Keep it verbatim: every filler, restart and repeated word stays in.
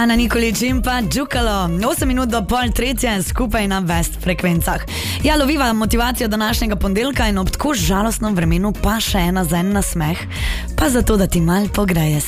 Ana Nikolić in pa Džukalo. osem minut do pol tretje skupaj na West frekvencah. Ja, loviva motivacijo današnjega ponedeljka in ob tako žalostnem vremenu pa še ena za en nasmeh, pa zato, da ti mal pogreje